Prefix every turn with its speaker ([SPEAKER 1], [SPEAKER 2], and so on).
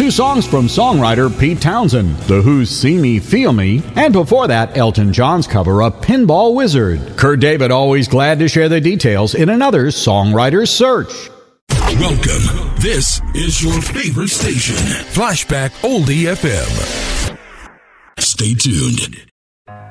[SPEAKER 1] Two songs from songwriter Pete Townsend, The Who's See Me, Feel Me, and before that, Elton John's cover of Pinball Wizard. Kurt David always glad to share the details in another Songwriter's Search.
[SPEAKER 2] Welcome. This is your favorite station, Flashback Oldie FM. Stay tuned.